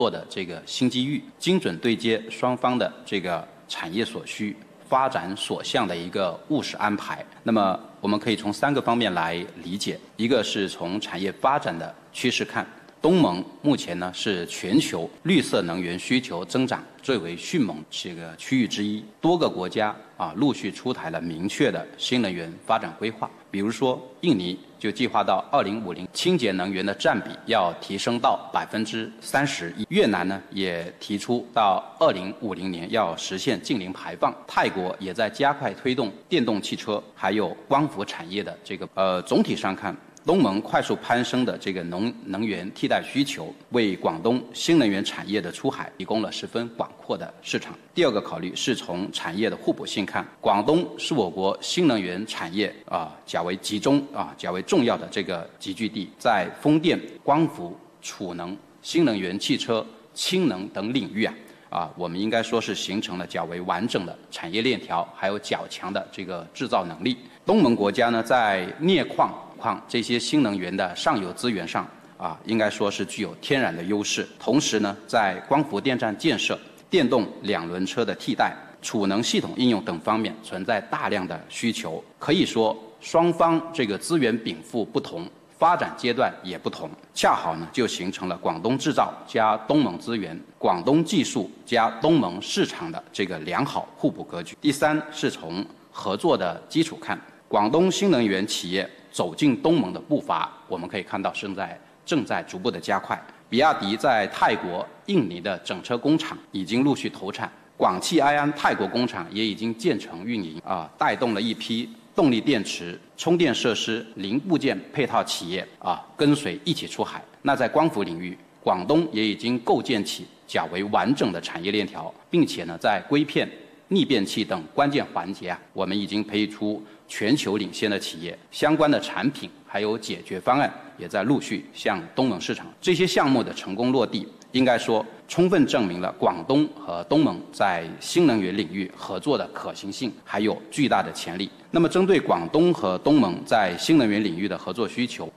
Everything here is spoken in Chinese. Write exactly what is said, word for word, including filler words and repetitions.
做的这个新机遇，精准对接双方的这个产业所需、发展所向的一个务实安排。那么我们可以从三个方面来理解，一个是从产业发展的趋势看。东盟目前呢是全球绿色能源需求增长最为迅猛这个区域之一，多个国家啊陆续出台了明确的新能源发展规划。比如说，印尼就计划到二零五零清洁能源的占比要提升到百分之三十一。越南呢也提出到二零五零年要实现净零排放。泰国也在加快推动电动汽车还有光伏产业的这个呃总体上看。东盟快速攀升的这个能能源替代需求，为广东新能源产业的出海提供了十分广阔的市场。第二个考虑是从产业的互补性看，广东是我国新能源产业啊较为集中啊较为重要的这个集聚地，在风电、光伏、储能、新能源汽车、氢能等领域啊。啊，我们应该说是形成了较为完整的产业链条，还有较强的这个制造能力。东盟国家呢，在镍矿、矿这些新能源的上游资源上，啊，应该说是具有天然的优势。同时呢，在光伏电站建设、电动两轮车的替代、储能系统应用等方面存在大量的需求。可以说，双方这个资源禀赋不同。发展阶段也不同，恰好呢就形成了广东制造加东盟资源、广东技术加东盟市场的这个良好互补格局。第三是从合作的基础看，广东新能源企业走进东盟的步伐，我们可以看到正在正在逐步的加快。比亚迪在泰国、印尼的整车工厂已经陆续投产，广汽埃安泰国工厂也已经建成运营啊，带动了一批动力电池、充电设施、零部件配套企业啊，跟随一起出海。那在光伏领域，广东也已经构建起较为完整的产业链条，并且呢，在硅片、逆变器等关键环节啊，我们已经培育出全球领先的企业，相关的产品还有解决方案也在陆续向东盟市场。这些项目的成功落地，应该说充分证明了广东和东盟在新能源领域合作的可行性，还有巨大的潜力。那么，针对广东和东盟在新能源领域的合作需求，